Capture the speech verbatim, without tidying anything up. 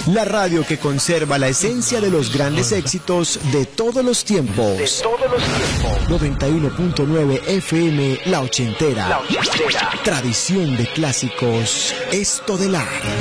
La radio que conserva la esencia de los grandes éxitos de todos los tiempos. De todos los tiempos. noventa y uno punto nueve F M, La Ochentera. La Ochentera. Tradición de clásicos, esto del ar.